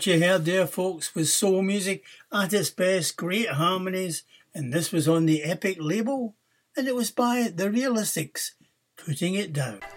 What you heard there, folks, was soul music at its best, great harmonies, and this was on the Epic label, and it was by The Realistics, Putting It Down.